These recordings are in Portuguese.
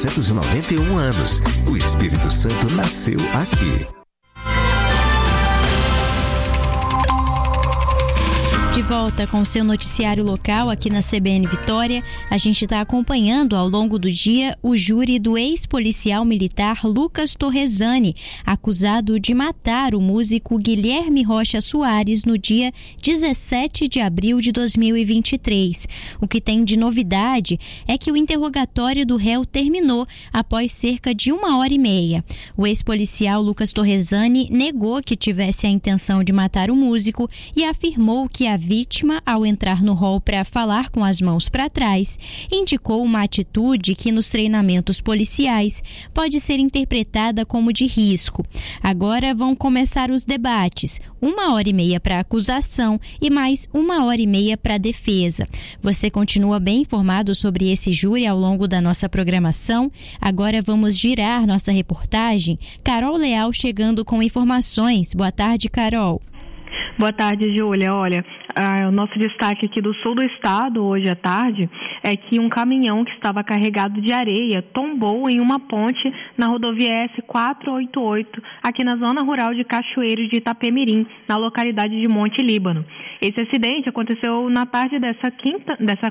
491 anos. O Espírito Santo nasceu aqui. De volta com o seu noticiário local aqui na CBN Vitória, a gente está acompanhando ao longo do dia o júri do ex-policial militar Lucas Torresani, acusado de matar o músico Guilherme Rocha Soares no dia 17 de abril de 2023. O que tem de novidade é que o interrogatório do réu terminou após cerca de 1h30. O ex-policial Lucas Torresani negou que tivesse a intenção de matar o músico e afirmou que a vítima, ao entrar no hall para falar com as mãos para trás, indicou uma atitude que nos treinamentos policiais pode ser interpretada como de risco. Agora vão começar os debates, 1h30 para a acusação e mais 1h30 para a defesa. Você continua bem informado sobre esse júri ao longo da nossa programação. Agora vamos girar nossa reportagem. Carol Leal chegando com informações. Boa tarde, Carol. Boa tarde, Júlia. Olha, o nosso destaque aqui do sul do estado, hoje à tarde, é que um caminhão que estava carregado de areia tombou em uma ponte na rodovia S488, aqui na zona rural de Cachoeiros de Itapemirim, na localidade de Monte Líbano. Esse acidente aconteceu na tarde dessa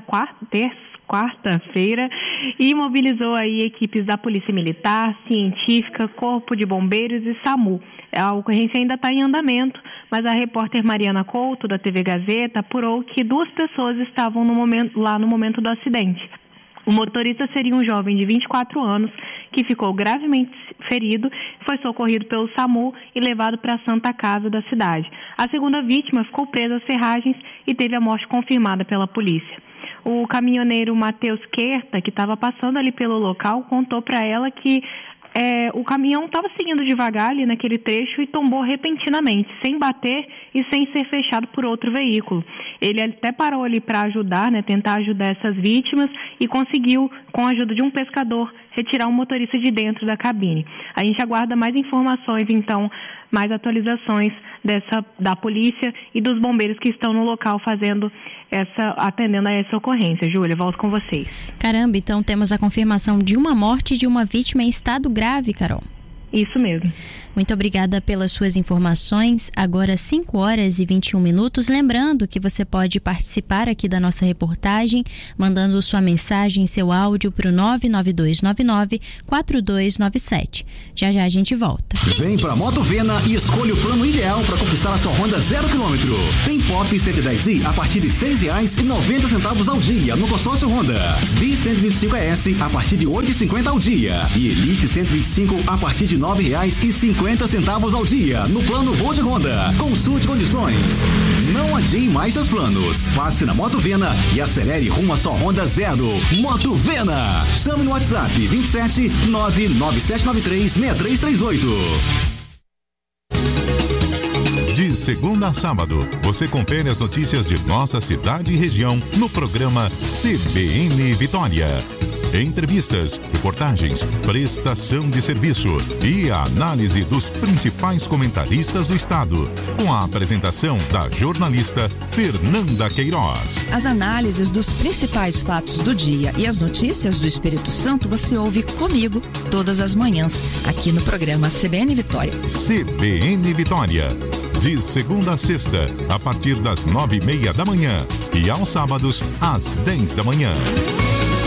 quarta-feira e mobilizou aí equipes da Polícia Militar, Científica, Corpo de Bombeiros e SAMU. A ocorrência ainda está em andamento, mas a repórter Mariana Couto, da TV Gazeta, apurou que 2 pessoas estavam lá no momento do acidente. O motorista seria um jovem de 24 anos que ficou gravemente ferido, foi socorrido pelo SAMU e levado para a Santa Casa da cidade. A segunda vítima ficou presa às ferragens e teve a morte confirmada pela polícia. O caminhoneiro Matheus Querta, que estava passando ali pelo local, contou para ela que o caminhão estava seguindo devagar ali naquele trecho e tombou repentinamente, sem bater e sem ser fechado por outro veículo. Ele até parou ali para ajudar, tentar ajudar essas vítimas e conseguiu, com a ajuda de um pescador, retirar o motorista de dentro da cabine. A gente aguarda mais informações, então, mais atualizações da polícia e dos bombeiros que estão no local atendendo a essa ocorrência. Júlia, volto com vocês. Caramba, então temos a confirmação de uma morte de uma vítima em estado grave, Carol. Isso mesmo. Muito obrigada pelas suas informações. Agora 5h21. Lembrando que você pode participar aqui da nossa reportagem, mandando sua mensagem, seu áudio para o 99299-4297. Já já a gente volta. Vem pra Moto Vena e escolha o plano ideal para conquistar a sua Honda 0 km. Tem Pop 110i a partir de R$6,90 ao dia no consórcio Honda. Bis 125S a partir de R$8,50 ao dia. E Elite 125 a partir de R$9,50 ao dia no plano Voo de Honda. Consulte condições. Não adie mais seus planos. Passe na Moto Vena e acelere rumo à sua Honda 0. Moto Vena. Chame no WhatsApp 27 99793 6338. De segunda a sábado, você confere as notícias de nossa cidade e região no programa CBN Vitória. Entrevistas, reportagens, prestação de serviço e a análise dos principais comentaristas do estado, com a apresentação da jornalista Fernanda Queiroz. As análises dos principais fatos do dia e as notícias do Espírito Santo você ouve comigo todas as manhãs, aqui no programa CBN Vitória. CBN Vitória. De segunda a sexta, a partir das 9h30 da manhã e aos sábados, às 10 da manhã.